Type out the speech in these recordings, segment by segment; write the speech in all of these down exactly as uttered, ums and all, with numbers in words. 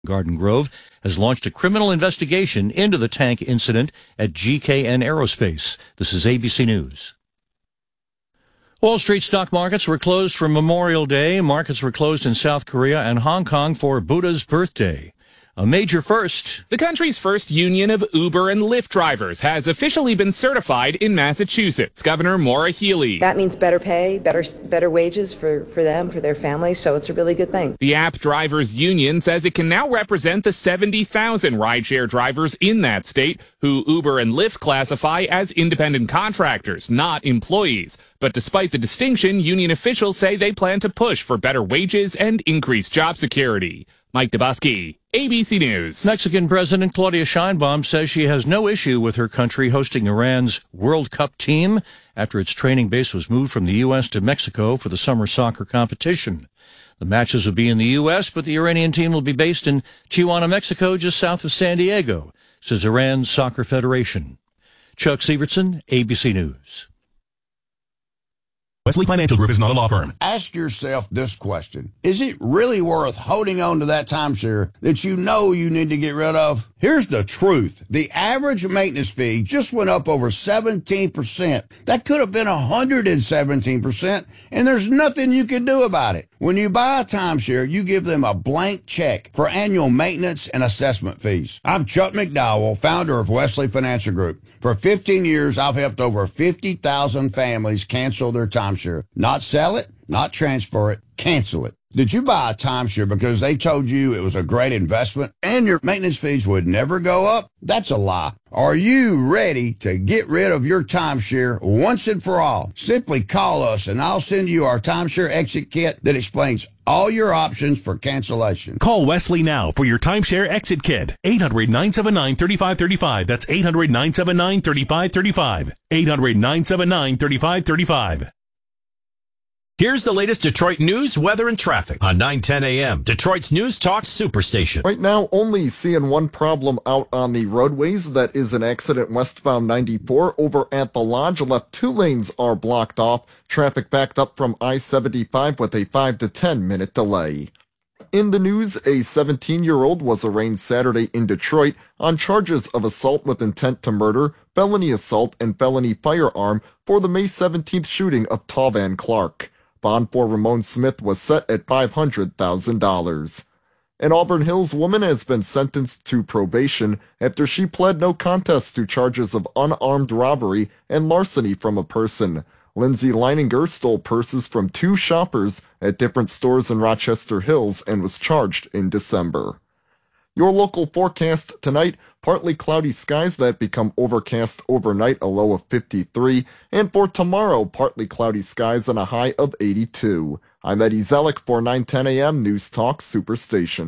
Garden Grove has launched a criminal investigation into the tank incident at G K N Aerospace. This is A B C News. Wall Street stock markets were closed for Memorial Day. Markets were closed in South Korea and Hong Kong for Buddha's birthday. A major first. The country's first union of Uber and Lyft drivers has officially been certified in Massachusetts. Governor Maura Healey. That means better pay, better better wages for, for them, for their families, so it's a really good thing. The app drivers union says it can now represent the seventy thousand rideshare drivers in that state who Uber and Lyft classify as independent contractors, not employees. But despite the distinction, union officials say they plan to push for better wages and increased job security. Mike Dubusky, A B C News. Mexican President Claudia Sheinbaum says she has no issue with her country hosting Iran's World Cup team after its training base was moved from the U S to Mexico for the summer soccer competition. The matches will be in the U S, but the Iranian team will be based in Tijuana, Mexico, just south of San Diego, says Iran's Soccer Federation. Chuck Sievertson, A B C News. Wesley Financial Group is not a law firm. Ask yourself this question. Is it really worth holding on to that timeshare that you know you need to get rid of? Here's the truth. The average maintenance fee just went up over seventeen percent. That could have been one hundred seventeen percent, and there's nothing you can do about it. When you buy a timeshare, you give them a blank check for annual maintenance and assessment fees. I'm Chuck McDowell, founder of Wesley Financial Group. For fifteen years, I've helped over fifty thousand families cancel their timeshare. Not sell it, not transfer it, cancel it. Did you buy a timeshare because they told you it was a great investment and your maintenance fees would never go up? That's a lie. Are you ready to get rid of your timeshare once and for all? Simply call us and I'll send you our timeshare exit kit that explains all your options for cancellation. Call Wesley now for your timeshare exit kit. eight hundred, nine seven nine, three five three five. That's eight hundred, nine seven nine, three five three five. eight hundred, nine seven nine, three five three five. Here's the latest Detroit news, weather, and traffic on nine ten A M, Detroit's News Talk Superstation. Right now, only seeing one problem out on the roadways. That is an accident westbound ninety-four over at the Lodge. Left two lanes are blocked off. Traffic backed up from I seventy-five with a five to ten minute delay. In the news, a seventeen-year-old was arraigned Saturday in Detroit on charges of assault with intent to murder, felony assault, and felony firearm for the May seventeenth shooting of Tauvan Clark. Bond for Ramon Smith was set at five hundred thousand dollars. An Auburn Hills woman has been sentenced to probation after she pled no contest to charges of unarmed robbery and larceny from a person. Lindsay Leininger stole purses from two shoppers at different stores in Rochester Hills and was charged in December. Your local forecast tonight, partly cloudy skies that become overcast overnight, a low of fifty-three. And for tomorrow, partly cloudy skies and a high of eighty-two. I'm Eddie Zellick for nine ten A M News Talk Superstation.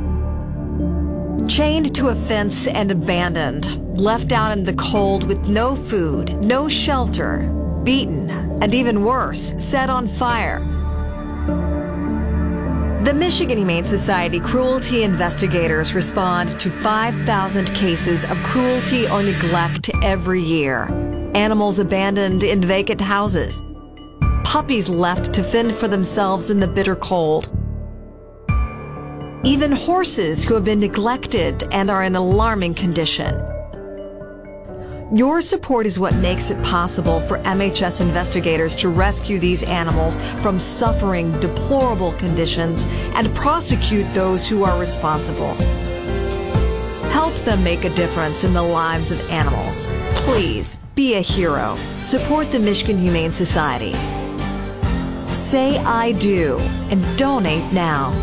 Chained to a fence and abandoned, left out in the cold with no food, no shelter, beaten, and even worse, set on fire. The Michigan Humane Society cruelty investigators respond to five thousand cases of cruelty or neglect every year. Animals abandoned in vacant houses. Puppies left to fend for themselves in the bitter cold. Even horses who have been neglected and are in alarming condition. Your support is what makes it possible for M H S investigators to rescue these animals from suffering deplorable conditions and prosecute those who are responsible. Help them make a difference in the lives of animals. Please be a hero. Support the Michigan Humane Society. Say I do and donate now.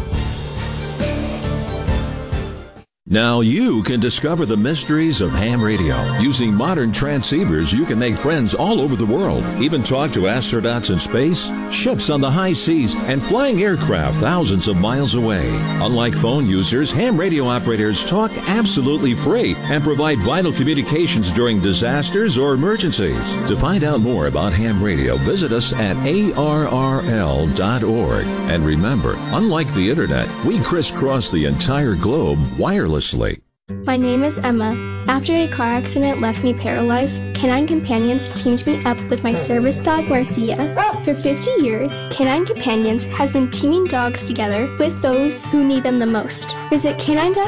Now you can discover the mysteries of ham radio. Using modern transceivers, you can make friends all over the world. Even talk to astronauts in space, ships on the high seas, and flying aircraft thousands of miles away. Unlike phone users, ham radio operators talk absolutely free and provide vital communications during disasters or emergencies. To find out more about ham radio, visit us at A R R L dot org. And remember, unlike the internet, we crisscross the entire globe wirelessly. My name is Emma. After a car accident left me paralyzed, Canine Companions teamed me up with my service dog, Marcia. For fifty years, Canine Companions has been teaming dogs together with those who need them the most. Visit canine dot